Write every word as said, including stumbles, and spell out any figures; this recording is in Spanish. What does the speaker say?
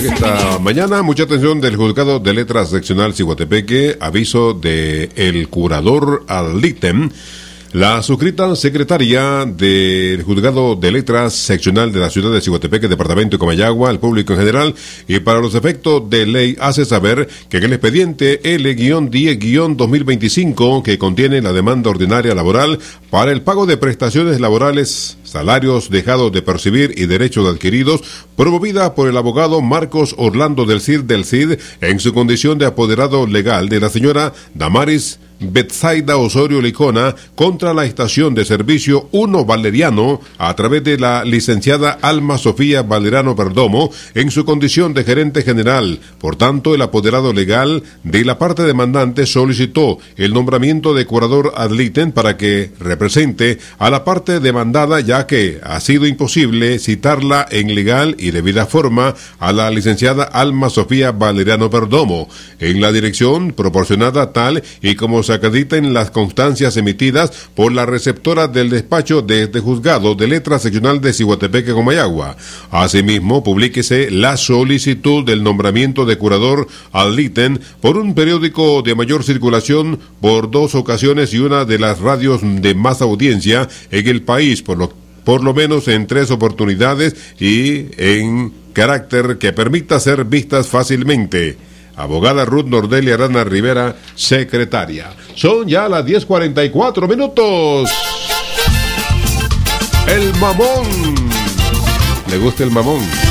Esta mañana, mucha atención del Juzgado de Letras Seccional Ciguatepeque, aviso de el curador al ítem. La suscrita secretaria del Juzgado de Letras Seccional de la ciudad de Ciguatepeque, departamento de Comayagua, al público en general, y para los efectos de ley, hace saber que en el expediente L diez dos mil veinticinco, que contiene la demanda ordinaria laboral para el pago de prestaciones laborales, salarios dejados de percibir y derechos adquiridos, promovida por el abogado Marcos Orlando del Cid del Cid, en su condición de apoderado legal de la señora Damaris Betsaida Osorio Licona, contra la estación de servicio uno Valeriano, a través de la licenciada Alma Sofía Valeriano Perdomo, en su condición de gerente general. Por tanto, el apoderado legal de la parte demandante solicitó el nombramiento de curador ad litem para que represente a la parte demandada, ya que ha sido imposible citarla en legal y debida forma a la licenciada Alma Sofía Valeriano Perdomo, en la dirección proporcionada tal y como se acredita en las constancias emitidas por la receptora del despacho de este Juzgado de Letras Seccional de Ciguatepeque, Comayagua. Asimismo, publíquese la solicitud del nombramiento de curador ad litem por un periódico de mayor circulación por dos ocasiones y una de las radios de más audiencia en el país, por lo, por lo menos en tres oportunidades y en carácter que permita ser vistas fácilmente. Abogada Ruth Nordelia Arana Rivera, secretaria. Son ya las diez cuarenta y cuatro minutos. El mamón. ¿Le gusta el mamón?